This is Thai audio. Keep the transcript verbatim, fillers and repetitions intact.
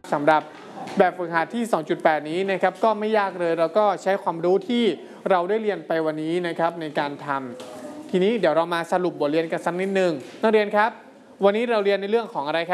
สำหรับแบบฝึกหัดที่ สองจุดแปด นี้นะครับก็ไม่ยากเลยเราก็ใช้ความรู้ที่เราได้เรียนไปวันนี้นะครับในการทำทีนี้เดี๋ยวเรามาสรุปบทเรียนกันสักนิดนึงนักเรียนครับวันนี้เราเรียนในเรื่องของอะไรครับ